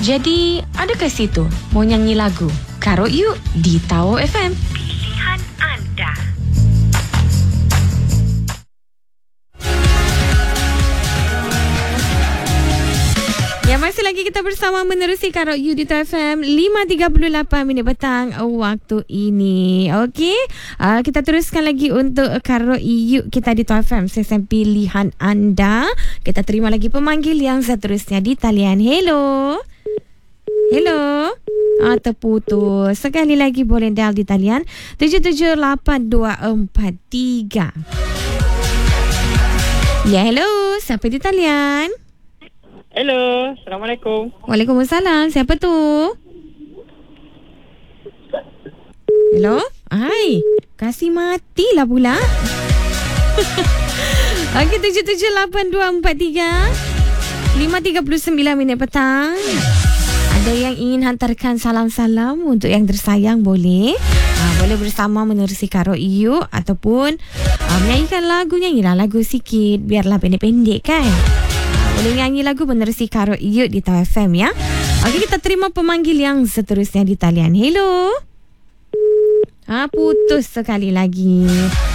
Jadi, ada kat situ mau nyanyi lagu Karut Yuk di Tauh FM. Pilihan anda. Ya, masih lagi kita bersama menerusi Karut You di Tauh FM 5.38 minit petang waktu ini. Okey, kita teruskan lagi untuk Karut You kita di Tauh FM, sesi pilihan anda. Kita terima lagi pemanggil yang seterusnya di talian. Hello. Hello. Terputus. Sekali lagi boleh dial di talian 778243. Ya, hello. Siapa di talian? Hello, Assalamualaikum. Waalaikumsalam. Siapa tu? Hello? Hai, kasih matilah pula. Okey, 778243 5.39 minit petang. Ada yang ingin hantarkan salam-salam untuk yang tersayang boleh. Boleh bersama menerusi Karut You ataupun menyanyikan lagu, nyanyilah lagu sikit biarlah pendek-pendek kan. Boleh nyanyi lagu menerusi Karut You di Tauh FM ya. Okey, kita terima pemanggil yang seterusnya di talian. Hello. Putus sekali lagi.